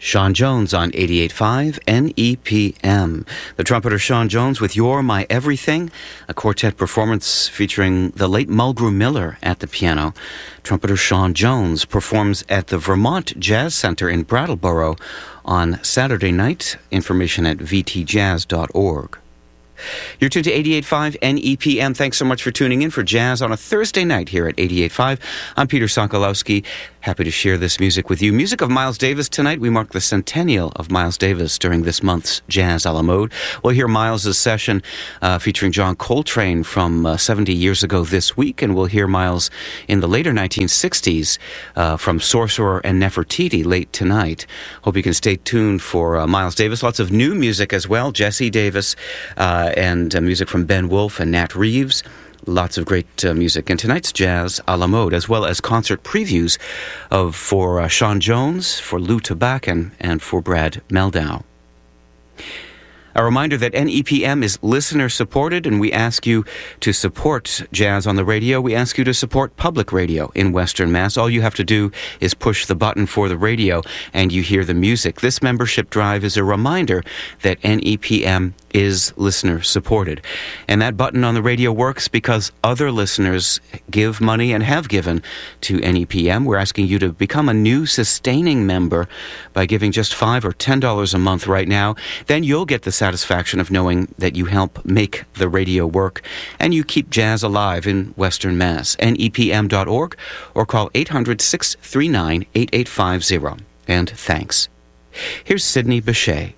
Sean Jones on 88.5 NEPM. The trumpeter Sean Jones with You're My Everything, a quartet performance featuring the late Mulgrew Miller at the piano. Trumpeter Sean Jones performs at the Vermont Jazz Center in Brattleboro on Saturday night. Information at vtjazz.org. You're tuned to 88.5 NEPM. Thanks so much for tuning in for Jazz on a Thursday night here at 88.5. I'm Peter Sokolowski. Happy to share this music with you. Music of Miles Davis tonight. We mark the centennial of Miles Davis during this month's Jazz a la Mode. We'll hear Miles' session featuring John Coltrane from 70 years ago this week, and we'll hear Miles in the later 1960s from Sorcerer and Nefertiti late tonight. Hope you can stay tuned for Miles Davis. Lots of new music as well. Jesse Davis and music from Ben Wolf and Nat Reeves. Lots of great music. And tonight's Jazz a la Mode, as well as concert previews for Sean Jones, for Lou Tabakin, and for Brad Meldau. A reminder that NEPM is listener-supported, and we ask you to support Jazz on the Radio. We ask you to support public radio in Western Mass. All you have to do is push the button for the radio, and you hear the music. This membership drive is a reminder that NEPM is listener-supported. And that button on the radio works because other listeners give money and have given to NEPM. We're asking you to become a new sustaining member by giving just $5 or $10 a month right now. Then you'll get the satisfaction of knowing that you help make the radio work and you keep jazz alive in Western Mass. NEPM.org or call 800-639-8850. And thanks. Here's Sidney Bechet.